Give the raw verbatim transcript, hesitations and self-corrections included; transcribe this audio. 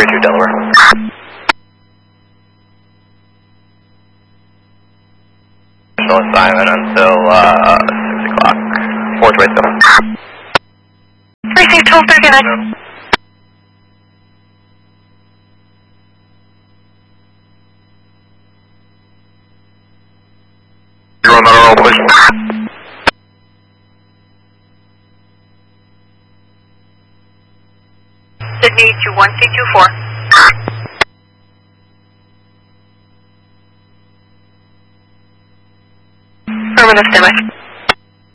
three two Delaware. No assignment until uh, six o'clock. four twenty-seven. Receive twelve thirty-nine. You're on that roll, please. Sydney to one C two four. Affirmative, standby.